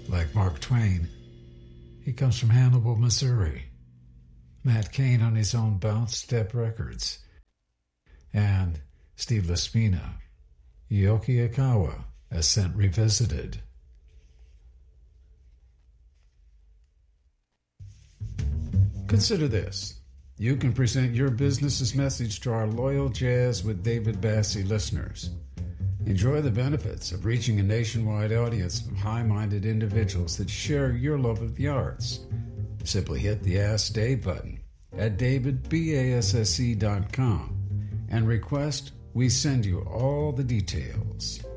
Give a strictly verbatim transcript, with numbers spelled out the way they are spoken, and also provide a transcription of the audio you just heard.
Like Mark Twain, he comes from Hannibal, Missouri. Matt Cain on his own Bounce Step Records. And Steve Laspina, Yoki Ikawa, Ascent Revisited. Consider this. You can present your business's message to our loyal Jazz with David Bassie listeners. Enjoy the benefits of reaching a nationwide audience of high-minded individuals that share your love of the arts. Simply hit the Ask Dave button at david basse dot com and request we send you all the details.